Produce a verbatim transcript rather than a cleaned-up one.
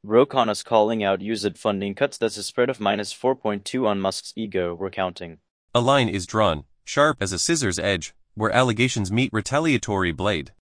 Ro Khanna's calling out used funding cuts. That's a spread of minus four point two on Musk's ego. We're counting. A line is drawn, sharp as a scissors edge, where allegations meet retaliatory blade.